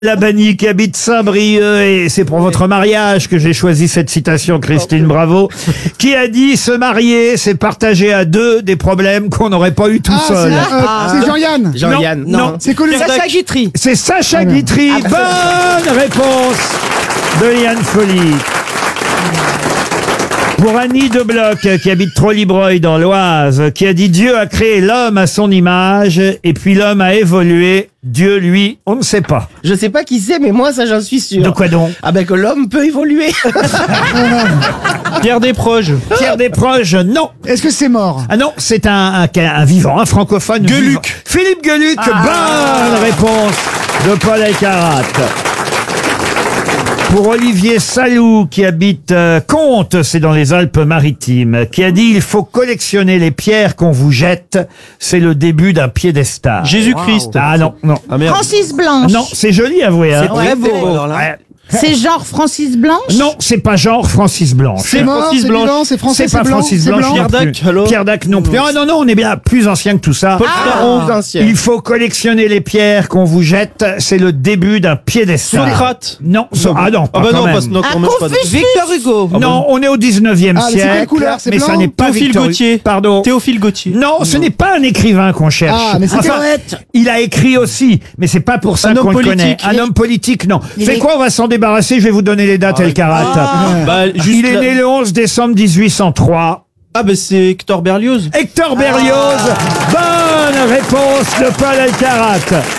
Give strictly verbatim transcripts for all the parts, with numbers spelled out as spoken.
Labani qui habite Saint-Brieuc, et c'est pour votre mariage que j'ai choisi cette citation, Christine Bravo, qui a dit: se marier, c'est partager à deux des problèmes qu'on n'aurait pas eu tout Ah, seul. c'est, euh, c'est Jean-Yann. Jean-Yann, non. non. C'est Colin. Sacha Guitry. C'est Sacha Guitry. Bonne réponse de Yann Folly. Pour Annie de Bloch, qui habite Trollibreuil dans l'Oise, qui a dit: Dieu a créé l'homme à son image, et puis l'homme a évolué. Dieu, lui, on ne sait pas. Je sais pas qui c'est, mais moi, ça, j'en suis sûr. De quoi donc? Ah ben que l'homme peut évoluer. Pierre Desproges. Pierre Desproges, non. Est-ce que c'est mort? Ah non, c'est un, un, un vivant, un francophone. Gueluc. Vivant. Philippe Gueluc, Ah. bonne réponse de Paul Elkarat. Pour Olivier Salou, qui habite euh, Comtes, c'est dans les Alpes-Maritimes, qui a dit: il faut collectionner les pierres qu'on vous jette, c'est le début d'un piédestal. Jésus-Christ. Ah non, non. Ah merde. Francis Blanche. Non, c'est joli, avouez. Hein. C'est très beau. Ouais. C'est genre Francis Blanche. Non, c'est pas genre Francis Blanche. C'est mort, Francis c'est Blanche. vivant, c'est français, C'est pas blanc, Francis c'est Blanche. blanc. non Pierre plus. Dac, alors Pierre Dac non plus. Ah non, non, on est bien plus ancien que tout ça. Paul Ferrand. ancien. Il faut collectionner les pierres qu'on vous jette, c'est le début d'un piédestal. Socrate. Non, so- ah non, pas Ah bah quand non, même. parce que non, Un quand même pas. Confucius. Victor Hugo. Non, on est au dix-neuvième Ah, mais c'est siècle. quelle couleur? C'est mais ça blanc? n'est pas Théophile Victor Hugo. Gautier. Pardon. Théophile Gautier. Non, ce n'est pas un écrivain qu'on cherche. Ah, mais c'est Enfin, Poète. il a écrit aussi, mais c'est pas pour ça Un qu'on homme le connaît. politique. Un homme politique, non. Il C'est est- quoi, on va s'en débarrasser, je vais vous donner les dates, Elkarat. Bah, juste Il est la- né le onze décembre mille huit cent trois. Ah bah c'est Hector Berlioz. Hector Berlioz. Bonne réponse de Paul Elkarat.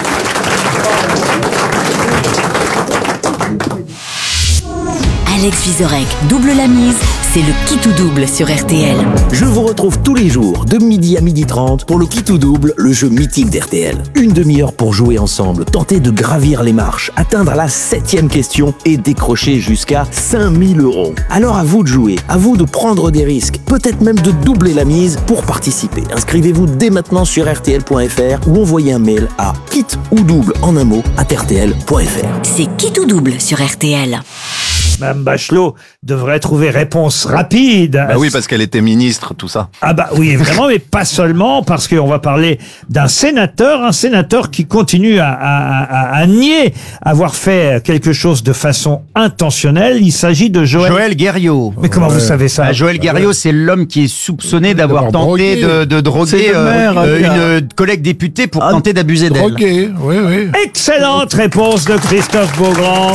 Alex Vizorek double la mise, c'est le qui tout double sur R T L. Je vous retrouve tous les jours de midi à midi trente pour le qui tout double, le jeu mythique d'R T L. Une demi-heure pour jouer ensemble, tenter de gravir les marches, atteindre la septième question et décrocher jusqu'à cinq mille euros. Alors à vous de jouer, à vous de prendre des risques, peut-être même de doubler la mise pour participer. Inscrivez-vous dès maintenant sur R T L point F R ou envoyez un mail à kit ou double en un mot à R T L point F R. C'est qui tout double sur R T L. Madame Bachelot devrait trouver réponse rapide. Bah oui, parce qu'elle était ministre, tout ça. Ah bah oui, évidemment, mais pas seulement, parce qu'on va parler d'un sénateur, un sénateur qui continue à, à, à, à nier avoir fait quelque chose de façon intentionnelle. Il s'agit de Joël... Joël Guerriau. Mais comment vous savez ça? Ah, Joël Guerriau, c'est l'homme qui est soupçonné d'avoir D'avoir tenté drogué. de, de C'est droguer le maire, euh, hein, une euh, collègue députée pour tenter d'abuser d'elle. Drogué, oui, oui. Excellente réponse de Christophe Beaugrand.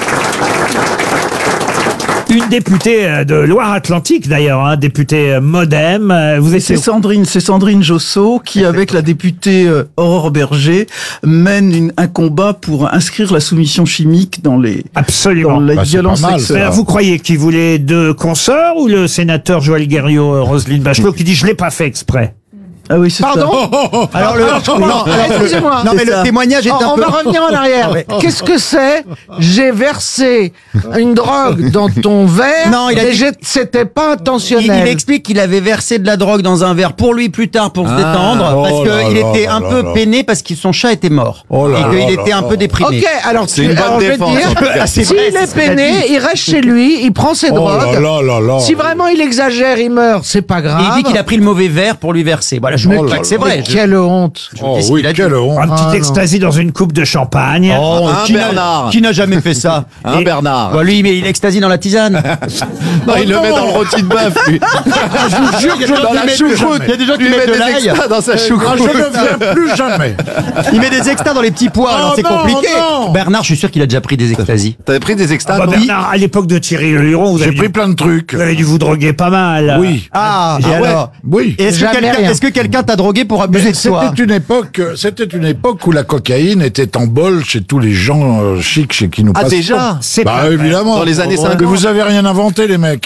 Une députée euh, de Loire-Atlantique d'ailleurs, hein, députée euh, Modem. Euh, Vous C'est étiez... Sandrine, c'est Sandrine Josso qui, avec la députée euh, Aurore Berger, mène une- un combat pour inscrire la soumission chimique dans les Absolument. dans les Bah, c'est violences pas mal, sexuelles. Alors, vous croyez qu'il voulait deux consoeurs ou le sénateur Joël Guerriau, euh, Roselyne Bachelot, qui dit je l'ai pas fait exprès? Ah oui, c'est Pardon ça. Alors le, non, Excusez-moi. non, mais C'est le ça. témoignage est On, un on peu. va revenir en arrière. Qu'est-ce que c'est? J'ai versé une drogue dans ton verre. Non, il a et dit- j'ai- c'était pas Il, intentionnel. il explique qu'il avait versé de la drogue dans un verre pour lui plus tard pour se détendre oh parce là qu'il là était là un là peu là. peiné parce que son chat était mort Oh là et là qu'il là était un là. peu déprimé. Ok, alors, C'est tu, une bonne alors je vais te défense, en tout dire, cas. C'est s'il vrai, est c'est ce qu'il a peiné, dit. il reste chez lui, il prend ses Oh drogues. là là là là. Si vraiment il exagère, il meurt, c'est pas Et grave. il dit qu'il a pris le mauvais verre pour lui verser. Voilà, je Mais ne là pas que c'est là. vrai. Mais Je- quelle honte. Oh dis ce oui, qu'il a dit. quelle honte. Un petit Ah, non. ecstasy dans une coupe de champagne. Oh, Hein, qui n'a- Bernard Qui n'a jamais fait ça? Hein, Et- Bernard? Bah, lui, mais il extasie dans la tisane. Non, il le met dans le rôti de bœuf, lui. Je vous jure que je Dans ne la la choucroute. Il y a des gens qui Lui mettent de met des l'ail. extras dans sa Je choucroute. ne viens plus jamais. Il met des extas dans les petits pois, alors Oh c'est non, compliqué. non. Bernard, je suis sûr qu'il a déjà pris des extasies. T'avais pris des extras? Ah bah, non Bernard, à l'époque de Thierry Le Luron, vous J'ai avez, pris dû, plein de trucs. vous avez dû vous droguer pas mal. Oui. Ah, et Ah ouais. alors Oui. Est-ce que Jamais quelqu'un rien. est-ce que quelqu'un t'a drogué pour abuser de toi? C'était une époque, c'était une époque où la cocaïne était en bol chez tous les gens euh, chics chez qui nous Ah, passons. déjà? C'est Bah pas vrai. évidemment. Dans les années Mais cinquante. vous avez rien inventé les mecs.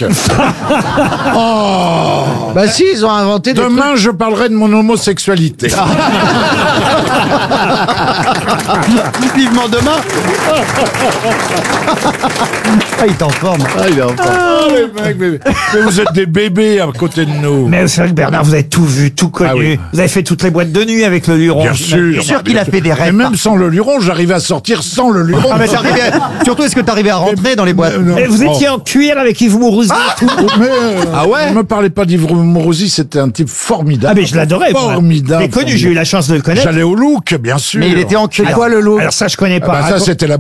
Oh. Bah si, ils ont inventé des trucs. Demain je parlerai de mon homosexualité. Vivement demain. Ah, il est en forme. Ah, il est en forme. Ah, les mecs, mais, mais vous êtes des bébés à côté de nous. Mais c'est vrai que Bernard, vous avez tout vu, tout connu. Ah oui. Vous avez fait toutes les boîtes de nuit avec le Luron. Bien j'imagine. sûr. sûr qu'il a fait des rêves Et même sans le luron, j'arrivais à sortir sans le luron. Ah, mais t'arrivais à- Surtout, est-ce que t'arrivais à rentrer dans les boîtes? Euh, non. Et vous étiez en cuir avec Yves Mourouzi et tout. Mais, euh, Ah ouais? Ne me parlez pas d'Yves Mourouzi, c'était un type formidable. Ah mais je l'adorais. moi. Formidable. J'ai connu, j'ai eu la chance de le connaître. J'allais au look, bien sûr. Mais il était en cul. C'est quoi le look? Alors ça, je connais Ah pas. bah ça, Raconte- c'était la